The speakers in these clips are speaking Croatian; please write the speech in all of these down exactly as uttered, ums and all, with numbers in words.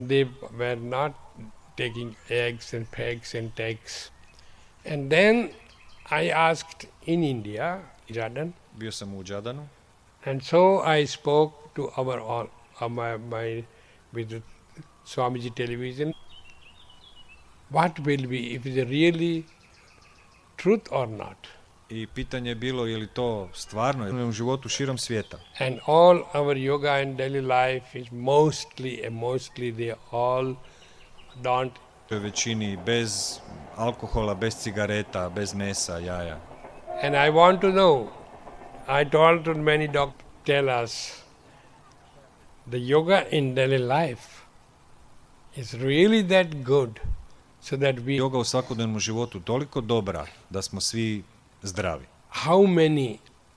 They were not taking eggs and pegs and takes. And then I asked in India, Jordan, Bio sam u Đadanu and so I spoke to our all, uh, my, my with Swamiji television. What will be if it's really truth or not? i pitanje je bilo je li to stvarno u životu širom svijeta. And all our yoga and daily life is mostly, and mostly they all don't. To je većini bez alkohola, bez cigareta, bez mesa, jaja. And I want to know, I told to many doctors, tell us, the yoga in daily life is really that good, so that we, Yoga u svakodnevnom životu toliko dobra da smo svi zdravi. how many,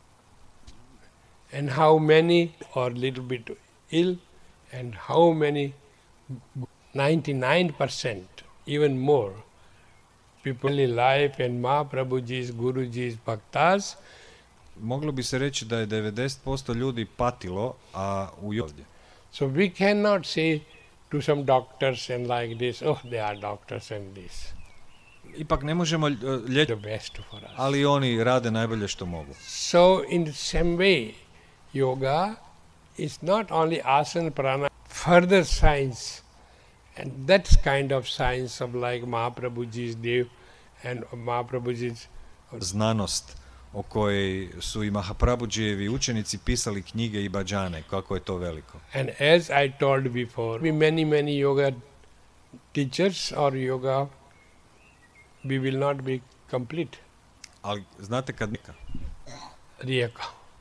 and how many are little bit ill, and how many, ninety-nine percent, even more, people in life and Mahaprabhuji's, Guruji's, Bhaktas. Moglo bi se reći da je devedeset posto ljudi patilo, a u ovdje. So we cannot say to some doctors and like this, oh, they are doctors and this. Ipak ne možemo liječiti, The best for us. ali oni rade najbolje što mogu. So in the same way, yoga is not only asana prana, further science, and that's kind of science of like Mahaprabhuji's Dev and Mahaprabhuji's. Znanost o kojoj su i Mahaprabhujijevi učenici pisali knjige i bhađane, kako je to veliko. And as I told before, we many, many yoga teachers or yoga, we will not be complete. Ali znate kad neka? Riyaka.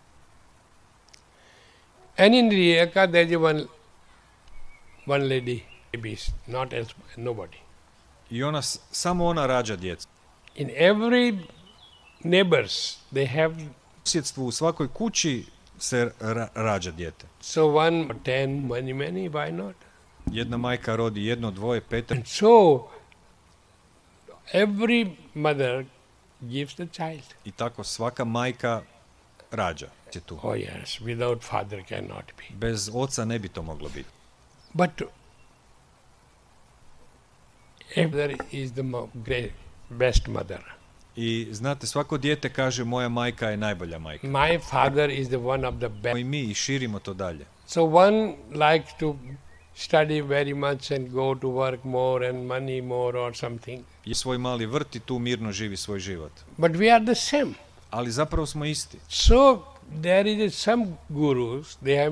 And in Riyaka there is one, one lady, maybe not else, nobody. I ona, s- samo ona rađa djecu. In every neighbors, they have, U susjedstvu u svakoj kući se ra- rađa dijete. so one, ten, many, many, why not? Jedna majka rodi jedno, dvoje, petar. And so, every mother gives the child. I tako svaka majka rađa. Je tu. Oh yes, without father cannot be. Bez oca ne bi to moglo biti. But mother is the mo- great, best mother. I znate, svako dijete kaže moja majka je najbolja majka. My father is the one of the best. I mi i širimo to dalje. So one likes to study very much and go to work more and money more or something. I svoj mali vrt i tu mirno živi svoj život. But we are the same. Ali zapravo smo isti. So there is some gurus, they have